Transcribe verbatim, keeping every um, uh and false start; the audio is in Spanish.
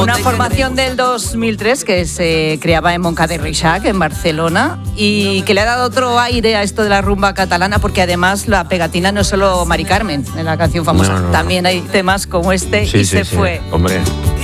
Una formación del dos mil tres que se creaba en Montcada i Reixac, en Barcelona, y que le ha dado otro aire a esto de la rumba catalana, porque además la pegatina no es solo Mari Carmen, en la canción famosa, no, no, no. también hay temas como este, Sí, y sí, se sí. fue. Hombre.